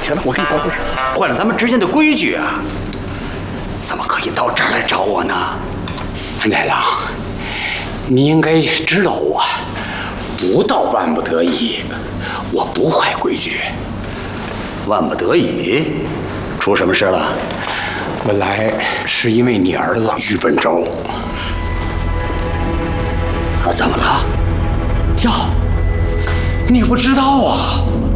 行了，我给你倒杯水。 坏了咱们之间的规矩啊！怎么可以到这儿来找我呢？ 奶郎，你应该知道我，不到万不得已，我不坏规矩。 万不得已，出什么事了？ 本来是因为你儿子于本周。 怎么了？ 哟，你不知道啊？